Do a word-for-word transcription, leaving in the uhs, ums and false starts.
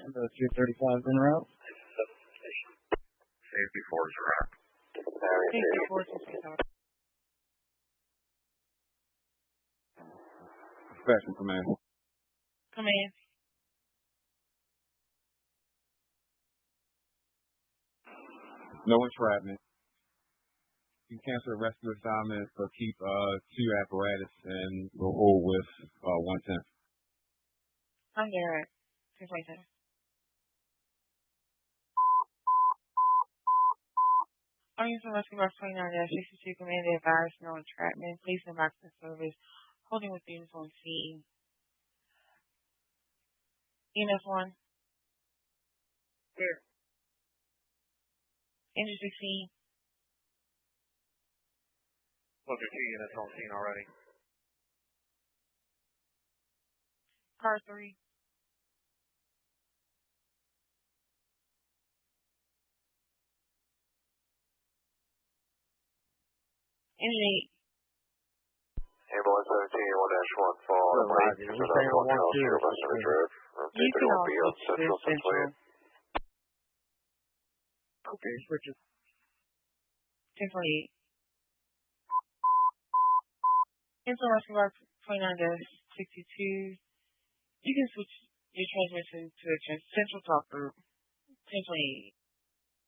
The two thirty-five en route. Safety four is around. Safety four is around. Inspection command. Command. No entrapment. You can cancel the rescue assignment, so keep uh, two apparatus and we'll hold with uh, one tenth. I'm there at two twenty-seven. I'm using rescue box twenty-nine sixty-two. Command advised no entrapment. Please send back to service. Holding with units on C. E N S one. Here. Engine sixteen. Look at two units on scene already. Car three. Engine eight. Ambulance seventeen, one dash one fall. Roger. We stay on one two. You can also switch to Central. Okay, switches. ten twenty-eight. Central rescue box twenty-nine sixty-two. You can switch your transmission to a Central talk group. ten twenty-eight.